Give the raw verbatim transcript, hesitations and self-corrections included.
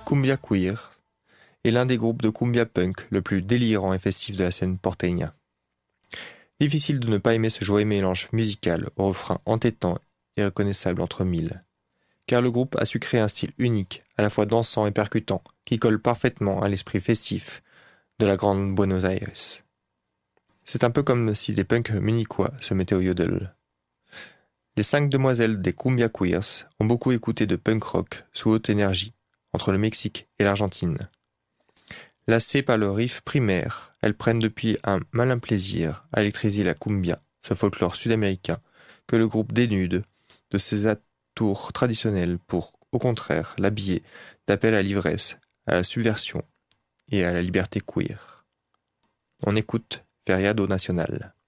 Cumbia Queer est l'un des groupes de cumbia punk le plus délirant et festif de la scène porteña. Difficile de ne pas aimer ce joyeux mélange musical au refrain entêtant et reconnaissable entre mille, car le groupe a su créer un style unique, à la fois dansant et percutant, qui colle parfaitement à l'esprit festif de la grande Buenos Aires. C'est un peu comme si les punks munichois se mettaient au yodel. Les cinq demoiselles des Cumbia Queers ont beaucoup écouté de punk rock sous haute énergie, entre le Mexique et l'Argentine. Lassées par le riff primaire, elles prennent depuis un malin plaisir à électriser la cumbia, ce folklore sud-américain, que le groupe dénude de ses atours traditionnels pour, au contraire, l'habiller d'appel à l'ivresse, à la subversion et à la liberté queer. On écoute Feriado Nacional.